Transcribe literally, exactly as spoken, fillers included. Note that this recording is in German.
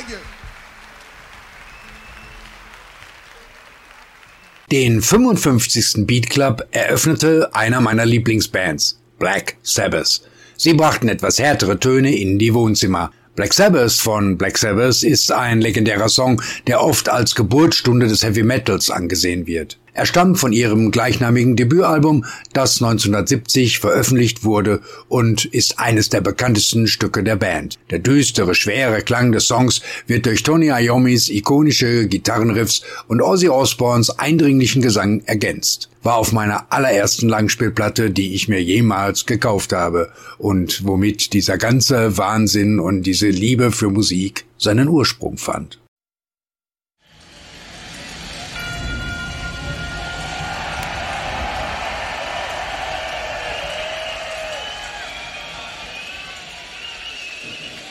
Den fünfundfünfzigsten Beat Club eröffnete einer meiner Lieblingsbands, Black Sabbath. Sie brachten etwas härtere Töne in die Wohnzimmer. Black Sabbath von Black Sabbath ist ein legendärer Song, der oft als Geburtsstunde des Heavy Metals angesehen wird. Er stammt von ihrem gleichnamigen Debütalbum, das neunzehnhundertsiebzig veröffentlicht wurde und ist eines der bekanntesten Stücke der Band. Der düstere, schwere Klang des Songs wird durch Tony Iommis ikonische Gitarrenriffs und Ozzy Osbournes eindringlichen Gesang ergänzt. War auf meiner allerersten Langspielplatte, die ich mir jemals gekauft habe und womit dieser ganze Wahnsinn und diese Liebe für Musik seinen Ursprung fand.